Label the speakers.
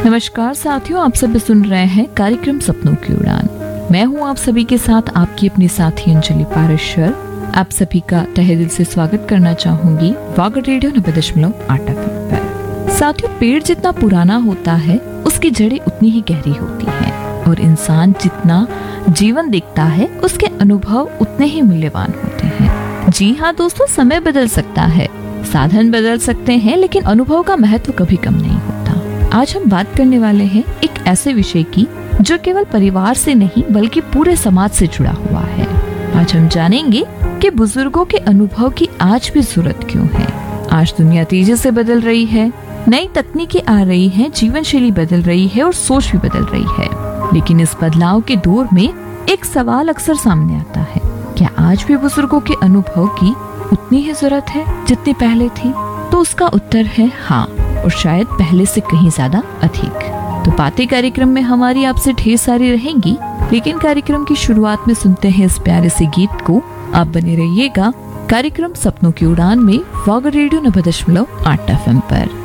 Speaker 1: नमस्कार साथियों, आप सभी सुन रहे हैं कार्यक्रम सपनों की उड़ान। मैं हूं आप सभी के साथ आपकी अपनी साथी अंजलि पारेश्वर। आप सभी का तहे दिल से स्वागत करना चाहूंगी वागर रेडियो 90.8 FM पर। साथियों, पेड़ जितना पुराना होता है उसकी जड़ें उतनी ही गहरी होती हैं और इंसान जितना जीवन देखता है उसके अनुभव उतने ही मूल्यवान होते हैं। जी हाँ दोस्तों, समय बदल सकता है, साधन बदल सकते हैं, लेकिन अनुभव का महत्व कभी कम नहीं होता। आज हम बात करने वाले हैं एक ऐसे विषय की जो केवल परिवार से नहीं बल्कि पूरे समाज से जुड़ा हुआ है। आज हम जानेंगे कि बुजुर्गों के अनुभव की आज भी जरूरत क्यों है। आज दुनिया तेजी से बदल रही है, नई तकनीकें आ रही हैं, जीवन शैली बदल रही है और सोच भी बदल रही है। लेकिन इस बदलाव के दौर में एक सवाल अक्सर सामने आता है, क्या आज भी बुजुर्गों के अनुभव की उतनी ही जरूरत है जितनी पहले थी? तो उसका उत्तर है हाँ, और शायद पहले से कहीं ज्यादा अधिक। तो बातें कार्यक्रम में हमारी आपसे ढेर सारी रहेंगी, लेकिन कार्यक्रम की शुरुआत में सुनते हैं इस प्यारे से गीत को। आप बने रहिएगा कार्यक्रम सपनों की उड़ान में वागर रेडियो 90.8 FM पर।